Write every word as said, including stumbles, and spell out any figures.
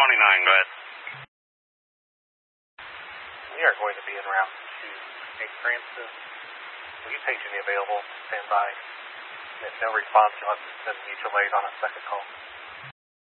twenty-nine, go ahead. We are going to be en route to Saint Francis. Will you patiently available? Stand by. If no response, you'll have to send mutual aid on a second call.